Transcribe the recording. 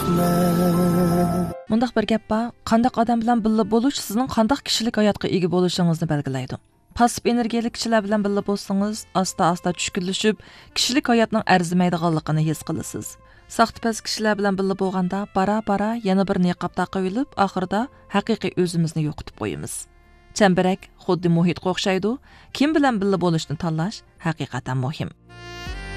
Mundaq bir gap bor, qandaq odam bilan birga bo'lish sizning qandaq kishilik hayotga ega bo'lishingizni belgilaydi. Pasif energiyalik kishilar bilan birga bo'lsangiz, asta-asta tushkunlashib, kishilik hayotning arzimaydiganligini his qilasiz. Saxtapaz kishilar bilan birga bo'lganda, bara-bara yana bir niqob taqib, oxirida haqiqiy o'zimizni yo'qotib qo'yamiz. Chambarak xuddi muhitga o'xshaydi. Kim bilan birga bo'lishni tanlash haqiqatan muhim.